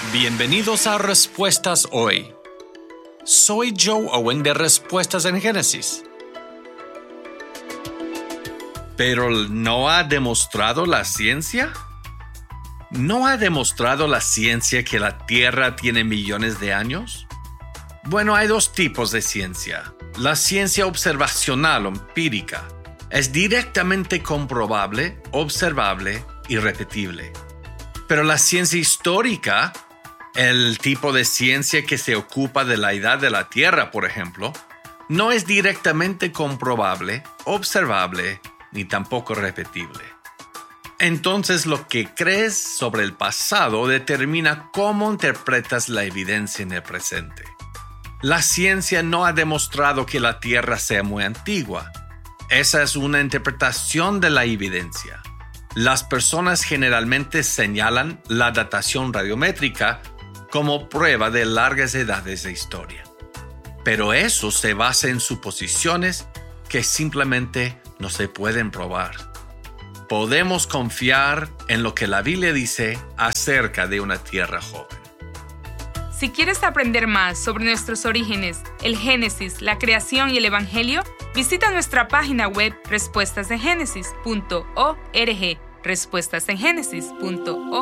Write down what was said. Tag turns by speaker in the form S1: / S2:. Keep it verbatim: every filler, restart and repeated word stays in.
S1: Bienvenidos a Respuestas Hoy. Soy Joe Owen de Respuestas en Génesis. ¿Pero no ha demostrado la ciencia? ¿No ha demostrado la ciencia que la Tierra tiene millones de años? Bueno, hay dos tipos de ciencia. La ciencia observacional o empírica es directamente comprobable, observable y repetible. Pero la ciencia histórica, el tipo de ciencia que se ocupa de la edad de la Tierra, por ejemplo, no es directamente comprobable, observable ni tampoco repetible. Entonces, lo que crees sobre el pasado determina cómo interpretas la evidencia en el presente. La ciencia no ha demostrado que la Tierra sea muy antigua. Esa es una interpretación de la evidencia. Las personas generalmente señalan la datación radiométrica como prueba de largas edades de historia. Pero eso se basa en suposiciones que simplemente no se pueden probar. Podemos confiar en lo que la Biblia dice acerca de una tierra joven.
S2: Si quieres aprender más sobre nuestros orígenes, el Génesis, la creación y el Evangelio, visita nuestra página web respuestas en génesis punto org, respuestas en génesis punto org.